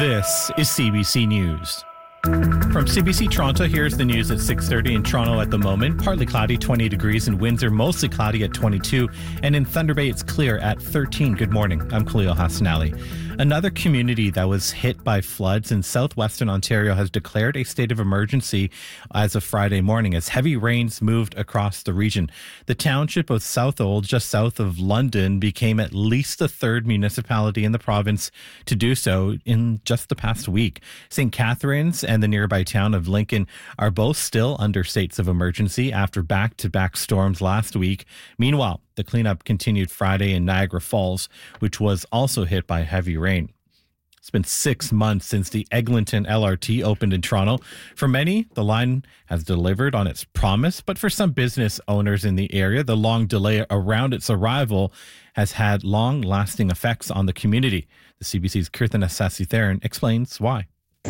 This is CBC News. From CBC Toronto, here's the news at 6:30 in Toronto at the moment. Partly cloudy, 20 degrees. In Windsor, mostly cloudy at 22. And in Thunder Bay, it's clear at 13. Good morning. I'm Khalil Hassanali. Another community that was hit by floods in southwestern Ontario has declared a state of emergency as of Friday morning as heavy rains moved across the region. The township of Southold, just south of London, became at least the third municipality in the province to do so in just the past week. St. Catharines and the nearby town of Lincoln are both still under states of emergency after back-to-back storms last week. Meanwhile, the cleanup continued Friday in Niagara Falls, which was also hit by heavy rain. It's been 6 months since the Eglinton LRT opened in Toronto. For many, the line has delivered on its promise, but for some business owners in the area, the long delay around its arrival has had long-lasting effects on the community. The CBC's Kirtana Sasitharan explains why.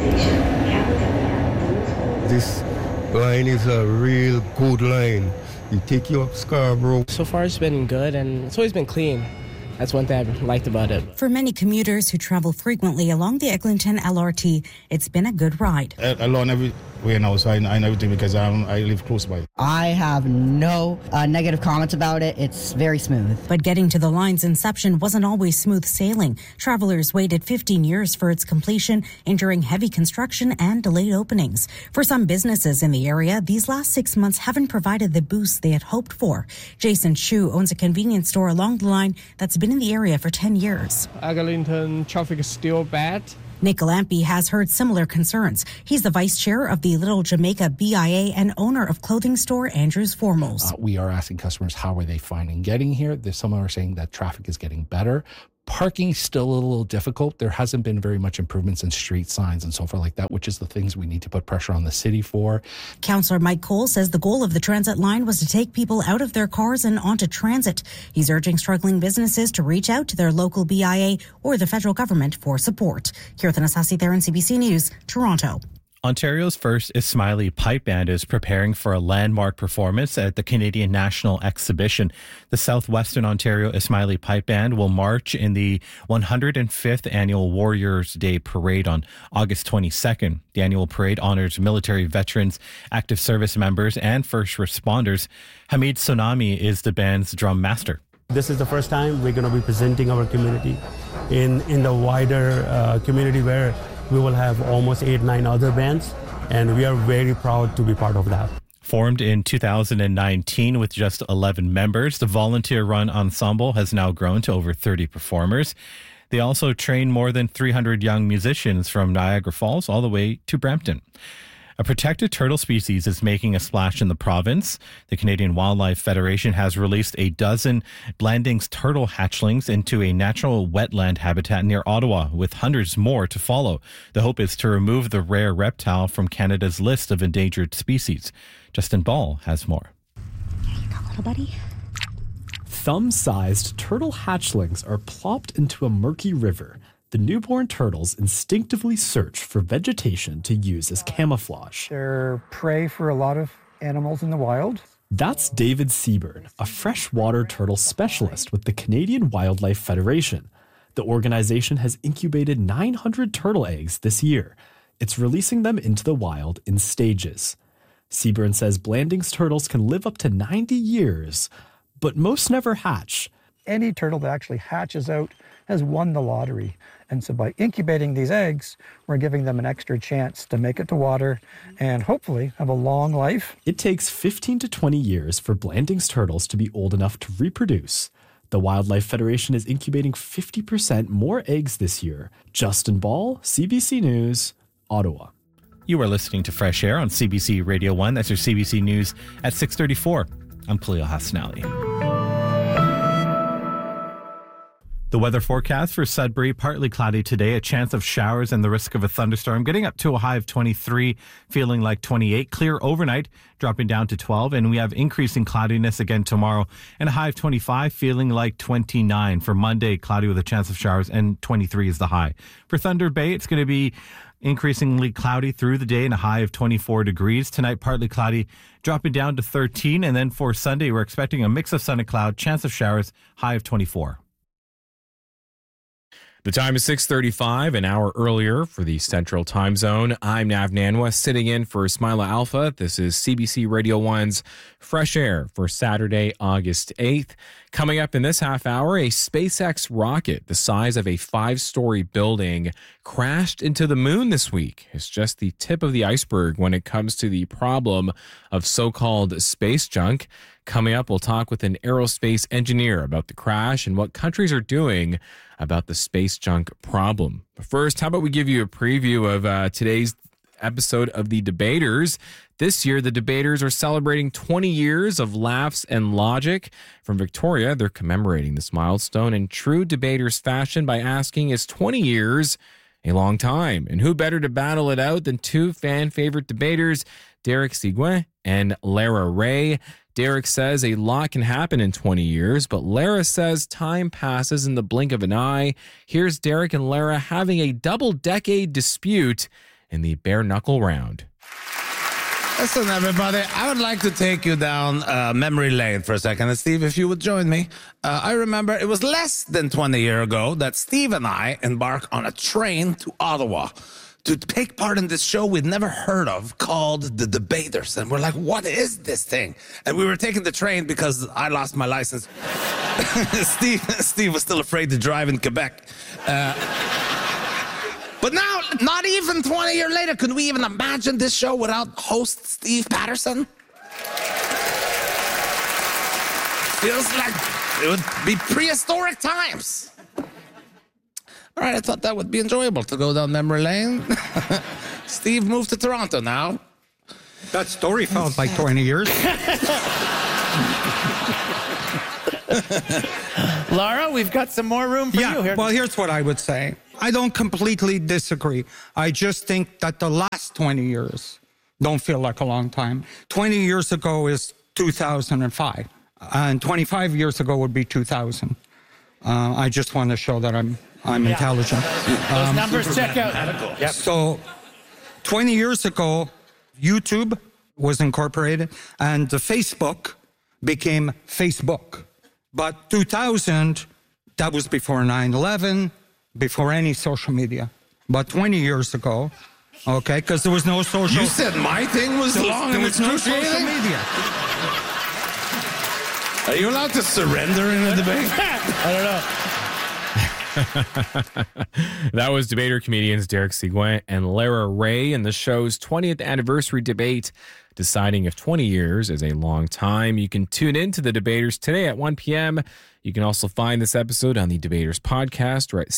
This line is a real good line. You take you up Scarborough. So far it's been good and it's always been clean. That's one thing I've liked about it. For many commuters who travel frequently along the Eglinton LRT, it's been a good ride. I learn every way now, so I know everything because I live close by. I have no negative comments about it. It's very smooth. But getting to the line's inception wasn't always smooth sailing. Travelers waited 15 years for its completion, enduring heavy construction and delayed openings. For some businesses in the area, these last 6 months haven't provided the boost they had hoped for. Jason Chu owns a convenience store along the line that's been in the area for 10 years. Eglinton traffic is still bad. Nick Lampy has heard similar concerns. He's the vice chair of the Little Jamaica BIA and owner of clothing store Andrews Formals. We are asking customers, how are they finding getting here? Some are saying that traffic is getting better. Parking still a little difficult. There hasn't been very much improvements in street signs and so forth like that, which is the things we need to put pressure on the city for. Councillor Mike Cole says the goal of the transit line was to take people out of their cars and onto transit. He's urging struggling businesses to reach out to their local BIA or the federal government for support. Kirtana Sasitharan, CBC News, Toronto. Ontario's first Ismaili Pipe Band is preparing for a landmark performance at the Canadian National Exhibition. The Southwestern Ontario Ismaili Pipe Band will march in the 105th Annual Warriors Day Parade on August 22nd. The annual parade honors military veterans, active service members, and first responders. Hamid Sonami is the band's drum master. This is the first time we're going to be presenting our community in the wider community where we will have almost 8-9 other bands, and we are very proud to be part of that. Formed in 2019 with just 11 members, the volunteer-run ensemble has now grown to over 30 performers. They also train more than 300 young musicians from Niagara Falls all the way to Brampton. A protected turtle species is making a splash in the province. The Canadian Wildlife Federation has released a dozen Blandings turtle hatchlings into a natural wetland habitat near Ottawa, with hundreds more to follow. The hope is to remove the rare reptile from Canada's list of endangered species. Justin Ball has more. Here you go, little buddy. Thumb-sized turtle hatchlings are plopped into a murky river. The newborn turtles instinctively search for vegetation to use as camouflage. They're prey for a lot of animals in the wild. That's David Seaburn, a freshwater turtle specialist with the Canadian Wildlife Federation. The organization has incubated 900 turtle eggs this year. It's releasing them into the wild in stages. Seaburn says Blandings turtles can live up to 90 years, but most never hatch. Any turtle that actually hatches out has won the lottery. And so by incubating these eggs, we're giving them an extra chance to make it to water and hopefully have a long life. It takes 15 to 20 years for Blandings turtles to be old enough to reproduce. The Wildlife Federation is incubating 50% more eggs this year. Justin Ball, CBC News, Ottawa. You are listening to Fresh Air on CBC Radio 1. That's your CBC News at 6:34. I'm Khalil Hassanali. The weather forecast for Sudbury, partly cloudy today, a chance of showers and the risk of a thunderstorm, getting up to a high of 23, feeling like 28. Clear overnight, dropping down to 12, and we have increasing cloudiness again tomorrow, and a high of 25, feeling like 29. For Monday, cloudy with a chance of showers, and 23 is the high. For Thunder Bay, it's going to be increasingly cloudy through the day and a high of 24 degrees. Tonight, partly cloudy, dropping down to 13, and then for Sunday, we're expecting a mix of sun and cloud, chance of showers, high of 24. The time is 6:35, an hour earlier for the Central Time Zone. I'm Nav Nanwa, sitting in for Ismaila Alfa. This is CBC Radio 1's Fresh Air for Saturday, August 8th. Coming up in this half hour, a SpaceX rocket the size of a 5-story building crashed into the moon this week. It's just the tip of the iceberg when it comes to the problem of so-called space junk. Coming up, we'll talk with an aerospace engineer about the crash and what countries are doing about the space junk problem. But first, how about we give you a preview of today's episode of The Debaters. This year, The Debaters are celebrating 20 years of laughs and logic. From Victoria, they're commemorating this milestone in true Debaters fashion by asking, is 20 years a long time? And who better to battle it out than two fan-favorite debaters, Derek Seguin and Lara Ray. Derek says a lot can happen in 20 years, but Lara says time passes in the blink of an eye. Here's Derek and Lara having a double-decade dispute in the bare-knuckle round. Listen, everybody, I would like to take you down memory lane for a second. And Steve, if you would join me. I remember it was less than 20 years ago that Steve and I embarked on a train to Ottawa to take part in this show we'd never heard of called The Debaters. And we're like, what is this thing? And we were taking the train because I lost my license. Steve was still afraid to drive in Quebec. But now, not even 20 years later, could we even imagine this show without host Steve Patterson? Feels like it would be prehistoric times. All right, I thought that would be enjoyable to go down memory lane. Steve moved to Toronto now. That story felt like 20 years. Lara, we've got some more room for you here. Well, here's what I would say. I don't completely disagree. I just think that the last 20 years don't feel like a long time. 20 years ago is 2005, and 25 years ago would be 2000. I just want to show that I'm intelligent. Those numbers check out. Yep. So 20 years ago, YouTube was incorporated, and the Facebook became Facebook. But 2000, that was before 9/11, before any social media. But 20 years ago, okay, because there was no social... You said my thing was long and there was no social media. Are you allowed to surrender in a debate? I don't know. That was debater comedians Derek Seguin and Lara Ray in the show's 20th anniversary debate, deciding if 20 years is a long time. You can tune in to The Debaters today at 1 p.m. You can also find this episode on the Debaters podcast or at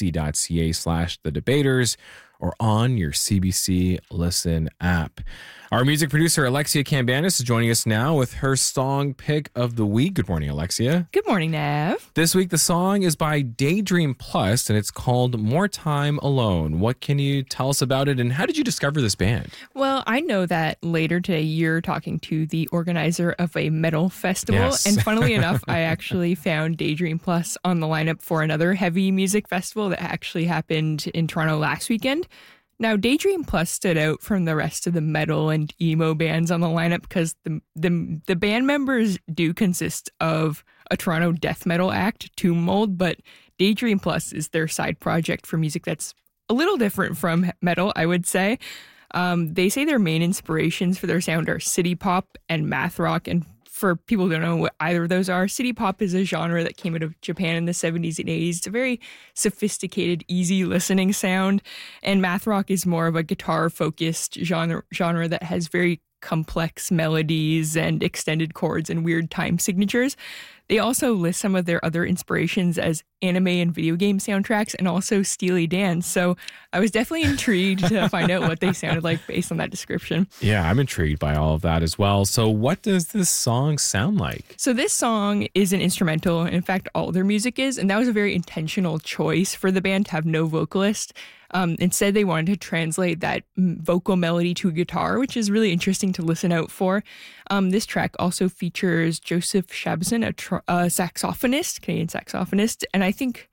cbc.ca/thedebaters or on your CBC Listen app. Our music producer, Alexia Cambanis, is joining us now with her song pick of the week. Good morning, Alexia. Good morning, Nav. This week, the song is by Daydream Plus, and it's called More Time Alone. What can you tell us about it, and how did you discover this band? Well, I know that later today you're talking to the organizer of a metal festival, Yes. and funnily enough, I actually found Daydream Plus on the lineup for another heavy music festival that actually happened in Toronto last weekend. Now, Daydream Plus stood out from the rest of the metal and emo bands on the lineup because the band members do consist of a Toronto death metal act, Tomb Mold, but Daydream Plus is their side project for music that's a little different from metal, I would say. They say their main inspirations for their sound are city pop and math rock, and for people who don't know what either of those are, city pop is a genre that came out of Japan in the 70s and 80s. It's a very sophisticated, easy listening sound. And math rock is more of a guitar-focused genre that has very complex melodies and extended chords and weird time signatures. They also list some of their other inspirations as anime and video game soundtracks and also Steely Dan. So I was definitely intrigued to find out what they sounded like based on that description. Yeah, I'm intrigued by all of that as well. So what does this song sound like? So this song is an instrumental. In fact, all their music is. And that was a very intentional choice for the band to have no vocalist. Instead, they wanted to translate that vocal melody to guitar, which is really interesting to listen out for. This track also features Joseph Shabson, a saxophonist, Canadian saxophonist, and I think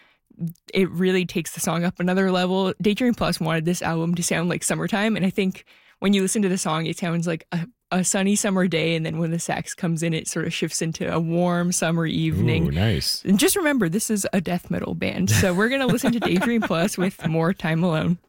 it really takes the song up another level. Daydream Plus wanted this album to sound like summertime, and I think when you listen to the song, it sounds like a a sunny summer day, and then when the sax comes in, it sort of shifts into a warm summer evening. Ooh, nice. And just remember, this is a death metal band. So we're going to listen to Daydream Plus with More Time Alone.